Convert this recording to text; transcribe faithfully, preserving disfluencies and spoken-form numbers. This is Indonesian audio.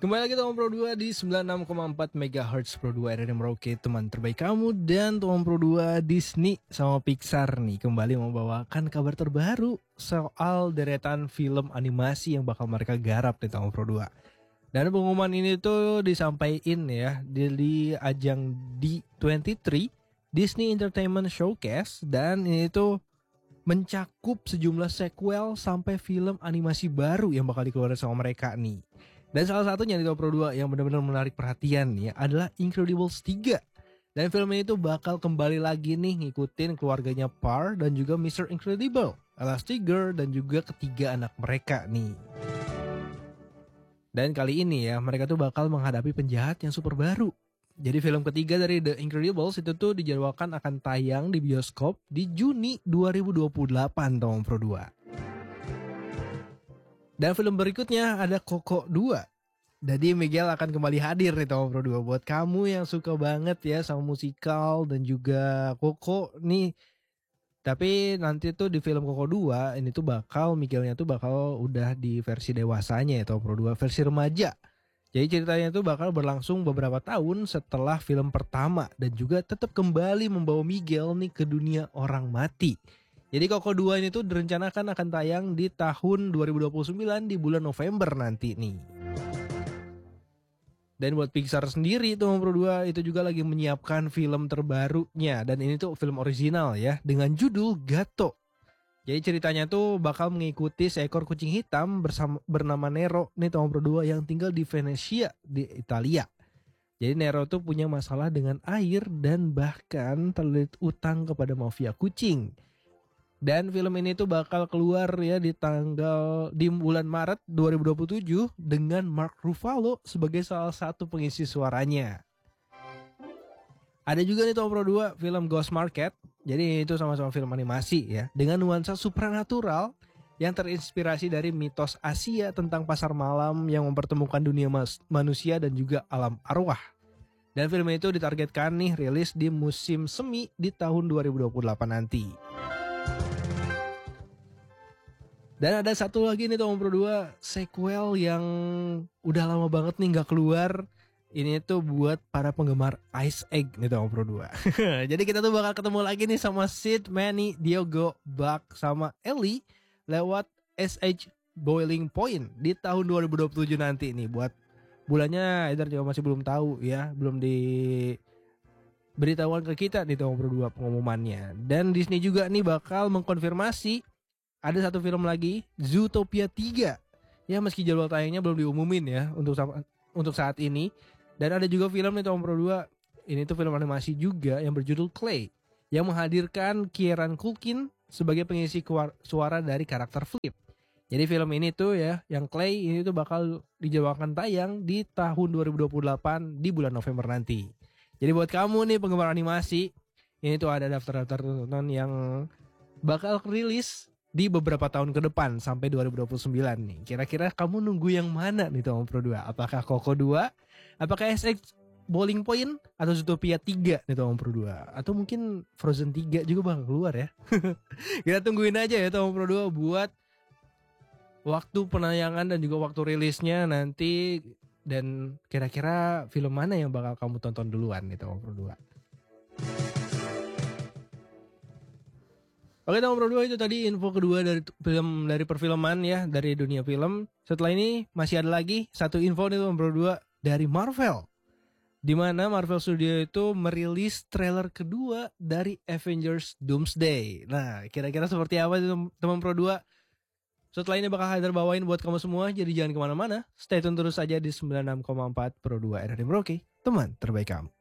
Kembali lagi teman Pro dua di sembilan puluh enam koma empat megahertz Pro dua R R M Merauke, teman terbaik kamu. Dan teman Pro dua, Disney sama Pixar nih kembali membawakan kabar terbaru soal deretan film animasi yang bakal mereka garap nih teman Pro dua. Dan pengumuman ini tuh disampaikan ya di, di ajang D dua puluh tiga Disney Entertainment Showcase. Dan ini tuh mencakup sejumlah sequel sampai film animasi baru yang bakal dikeluarkan sama mereka nih. Dan salah satunya di Pro dua yang benar-benar menarik perhatian ya adalah Incredibles tiga. Dan film ini tuh bakal kembali lagi nih ngikutin keluarganya Par dan juga mister Incredible, Elastigirl dan juga ketiga anak mereka nih. Dan kali ini ya mereka tuh bakal menghadapi penjahat yang super baru. Jadi film ketiga dari The Incredibles itu tuh dijadwalkan akan tayang di bioskop di Juni dua ribu dua puluh delapan tahun Pro dua. Dan film berikutnya ada Coco dua. Jadi Miguel akan kembali hadir nih tahun Pro dua. Buat kamu yang suka banget ya sama musikal dan juga Coco nih. Tapi nanti tuh di film Coco dua ini tuh bakal Miguelnya tuh bakal udah di versi dewasanya ya tahun Pro dua, versi remaja. Jadi ceritanya itu bakal berlangsung beberapa tahun setelah film pertama dan juga tetap kembali membawa Miguel nih ke dunia orang mati. Jadi Coco dua ini tuh direncanakan akan tayang di tahun dua ribu dua puluh sembilan di bulan November nanti nih. Dan buat Pixar sendiri tuh Pro dua itu juga lagi menyiapkan film terbarunya dan ini tuh film original ya dengan judul Gato. Jadi ceritanya tuh bakal mengikuti seekor kucing hitam bersama bernama Nero nih tahun Pro dua yang tinggal di Venesia di Italia. Jadi Nero tuh punya masalah dengan air dan bahkan terlilit utang kepada mafia kucing. Dan film ini tuh bakal keluar ya di tanggal di bulan Maret dua ribu dua puluh tujuh dengan Mark Ruffalo sebagai salah satu pengisi suaranya. Ada juga nih tahun Pro dua film Ghost Market. Jadi itu sama-sama film animasi ya dengan nuansa supranatural yang terinspirasi dari mitos Asia tentang pasar malam yang mempertemukan dunia mas- manusia dan juga alam arwah. Dan film itu ditargetkan nih rilis di musim semi di tahun dua ribu dua puluh delapan nanti. Dan ada satu lagi nih tahun Pro dua sequel yang udah lama banget nih gak keluar. Ini tuh buat para penggemar Ice Egg nih tahun Pro dua. Jadi kita tuh bakal ketemu lagi nih sama Sid, Manny, Diogo, Buck sama Ellie lewat S H Boiling Point di tahun dua ribu dua puluh tujuh nanti nih. Buat bulannya Eder juga masih belum tahu ya, belum di beritahuan ke kita di tahun Pro dua pengumumannya. Dan Disney juga nih bakal mengkonfirmasi ada satu film lagi, Zootopia tiga. Ya meski jadwal tayangnya belum diumumin ya untuk untuk saat ini. Dan ada juga film nih tahun Pro dua. Ini tuh film animasi juga yang berjudul Clay, yang menghadirkan Kieran Culkin sebagai pengisi suara dari karakter Flip. Jadi film ini tuh ya, yang Clay ini tuh bakal dijadwalkan tayang di tahun dua ribu dua puluh delapan di bulan November nanti. Jadi buat kamu nih penggemar animasi, ini tuh ada daftar-daftar tontonan yang bakal rilis di beberapa tahun ke depan sampai dua ribu dua puluh sembilan nih. Kira-kira kamu nunggu yang mana nih tahun Pro dua? Apakah Coco dua? Apakah S X Bowling Point? Atau Zootopia tiga nih tahun Pro dua? Atau mungkin Frozen tiga juga bakal keluar ya? Kita tungguin aja ya tahun Pro dua buat waktu penayangan dan juga waktu rilisnya nanti. Dan kira-kira film mana yang bakal kamu tonton duluan nih tahun Pro dua? Oke tahun Pro dua itu tadi info kedua dari film dari perfilman ya, dari dunia film. Setelah ini masih ada lagi satu info nih tahun Pro dua dari Marvel. Di mana Marvel Studio itu merilis trailer kedua dari Avengers Doomsday. Nah, kira-kira seperti apa teman Pro dua? Setelah ini bakal Haidar bawain buat kamu semua, jadi jangan kemana-mana. Stay tune terus aja di sembilan puluh enam koma empat Pro dua R R M Merauke, teman terbaik kamu.